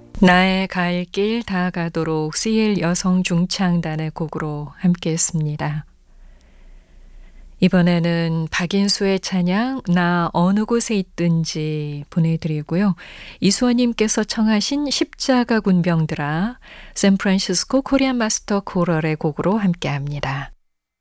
나의 갈 길 다 가도록 CL 여성 중창단의 곡으로 함께했습니다. 이번에는 박인수의 찬양 나 어느 곳에 있든지 보내드리고요. 이수원님께서 청하신 십자가 군병들아 샌프란시스코 코리안 마스터 코럴의 곡으로 함께합니다.